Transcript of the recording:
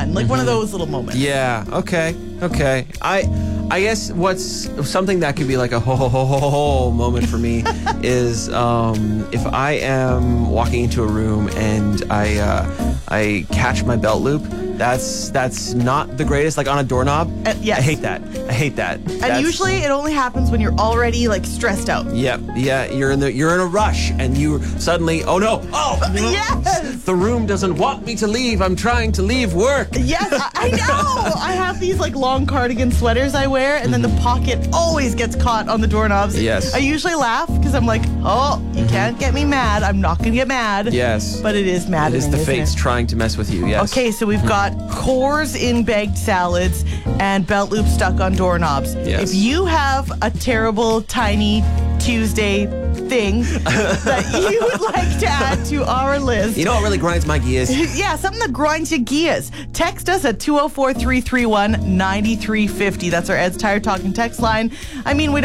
fun. Like one of those little moments. Yeah. Okay. I guess what's something that could be like a ho moment for me is if I am walking into a room and I catch my belt loop. That's not the greatest. Like on a doorknob. Yes. I hate that. And usually it only happens when you're already like stressed out. Yep. Yeah. You're in a rush and you suddenly Yes. The room doesn't want me to leave. I'm trying to leave work. Yes, I know. I have these like long cardigan sweaters I wear, and then the pocket always gets caught on the doorknobs. Yes. I usually laugh because I'm like, oh, you can't get me mad. I'm not going to get mad. Yes. But it is maddening. It is the fates trying to mess with you, yes. Okay, so we've got cores in baked salads and belt loops stuck on doorknobs. Yes. If you have a terrible, tiny Tuesday thing that you would like to add to our list. You know what really grinds my gears? Yeah, something that grinds your gears. Text us at 204-331-9350. That's our Ed's Tire Talking text line. I mean, we don't